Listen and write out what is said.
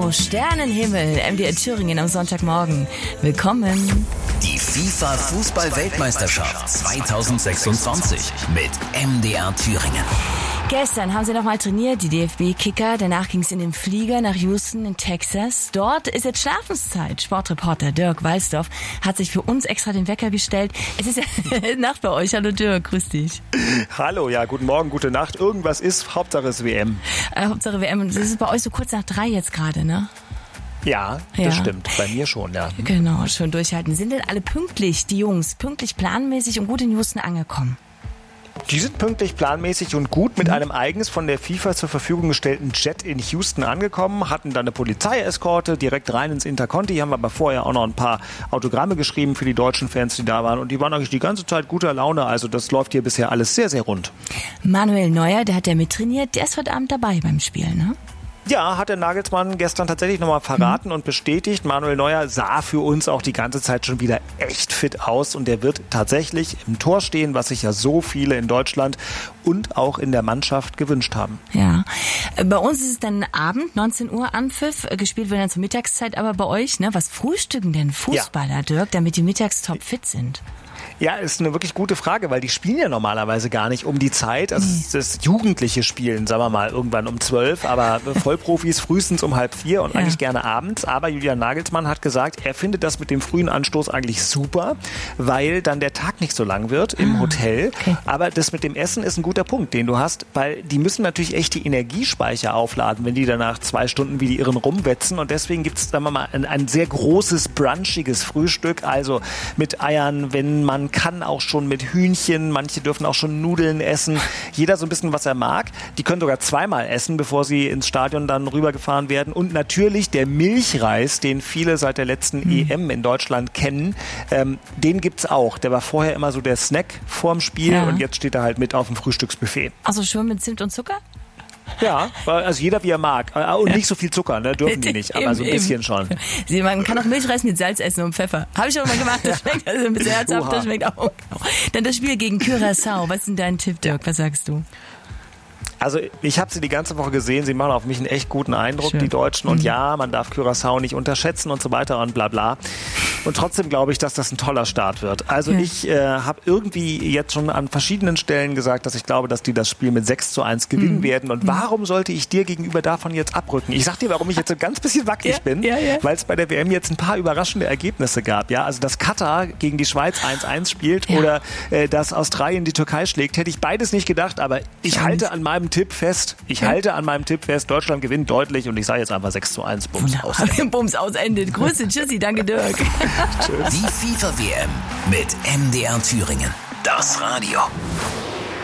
Radio Sternenhimmel, MDR Thüringen am Sonntagmorgen. Willkommen. Die FIFA-Fußball-Weltmeisterschaft 2026 mit MDR Thüringen. Gestern haben sie nochmal trainiert, die DFB-Kicker. Danach ging es in den Flieger nach Houston in Texas. Dort ist jetzt Schlafenszeit. Sportreporter Dirk Walsdorf hat sich für uns extra den Wecker gestellt. Es ist ja Nacht bei euch. Hallo Dirk, grüß dich. Hallo, ja, guten Morgen, gute Nacht. Irgendwas ist, Hauptsache es WM. Hauptsache WM. Und es ist bei euch so kurz nach 3 jetzt gerade, ne? Ja, das stimmt. Bei mir schon, ja. Genau, schon durchhalten. Sind denn alle pünktlich, die Jungs, pünktlich, planmäßig und gut in Houston angekommen? Die sind pünktlich, planmäßig und gut mit einem eigens von der FIFA zur Verfügung gestellten Jet in Houston angekommen, hatten dann eine Polizeieskorte direkt rein ins Interconti, haben aber vorher auch noch ein paar Autogramme geschrieben für die deutschen Fans, die da waren, und die waren eigentlich die ganze Zeit guter Laune, also das läuft hier bisher alles sehr, sehr rund. Manuel Neuer, der hat ja mittrainiert, der ist heute Abend dabei beim Spiel, ne? Ja, hat der Nagelsmann gestern tatsächlich nochmal verraten und bestätigt. Manuel Neuer sah für uns auch die ganze Zeit schon wieder echt fit aus und der wird tatsächlich im Tor stehen, was sich ja so viele in Deutschland und auch in der Mannschaft gewünscht haben. Ja, bei uns ist es dann Abend, 19 Uhr Anpfiff, gespielt wird dann zur Mittagszeit, aber bei euch, ne, was frühstücken denn Fußballer, Dirk, damit die mittags topfit sind? Ja, ist eine wirklich gute Frage, weil die spielen ja normalerweise gar nicht um die Zeit. Also das jugendliche Spielen, sagen wir mal, irgendwann um 12, aber Vollprofis frühestens um 3:30 und eigentlich gerne abends. Aber Julian Nagelsmann hat gesagt, er findet das mit dem frühen Anstoß eigentlich super, weil dann der Tag nicht so lang wird im Hotel. Okay. Aber das mit dem Essen ist ein guter Punkt, den du hast, weil die müssen natürlich echt die Energiespeicher aufladen, wenn die danach 2 Stunden wie die Irren rumwetzen. Und deswegen gibt es, sagen wir mal, ein sehr großes, brunchiges Frühstück, also mit Eiern, wenn man kann, auch schon mit Hühnchen, manche dürfen auch schon Nudeln essen, jeder so ein bisschen, was er mag. Die können sogar zweimal essen, bevor sie ins Stadion dann rübergefahren werden. Und natürlich der Milchreis, den viele seit der letzten EM in Deutschland kennen, den gibt's auch. Der war vorher immer so der Snack vorm Spiel und jetzt steht er halt mit auf dem Frühstücksbuffet. Also schön mit Zimt und Zucker? Ja, also jeder wie er mag. Und nicht so viel Zucker, ne? Dürfen die nicht, aber so ein bisschen schon. Man kann auch Milchreis mit Salz essen und Pfeffer. Habe ich auch mal gemacht, das schmeckt also ein bisschen herzhaft, das schmeckt auch. Dann das Spiel gegen Curaçao. Was ist denn dein Tipp, Dirk? Was sagst du? Also ich habe sie die ganze Woche gesehen, sie machen auf mich einen echt guten Eindruck, die Deutschen. Und ja, man darf Curaçao nicht unterschätzen und so weiter und bla bla. Und trotzdem glaube ich, dass das ein toller Start wird. Also ich habe irgendwie jetzt schon an verschiedenen Stellen gesagt, dass ich glaube, dass die das Spiel mit 6:1 gewinnen werden. Und warum sollte ich dir gegenüber davon jetzt abrücken? Ich sag dir, warum ich jetzt so ganz bisschen wackelig bin, weil es bei der WM jetzt ein paar überraschende Ergebnisse gab. Ja, also dass Katar gegen die Schweiz 1:1 spielt oder dass Australien die Türkei schlägt, hätte ich beides nicht gedacht. Aber ich halte an meinem Tipp fest. Deutschland gewinnt deutlich und ich sage jetzt einfach 6:1. Bums aus. Bums aus, Ende. Grüße, tschüssi, danke Dirk. Die FIFA-WM mit MDR Thüringen. Das Radio.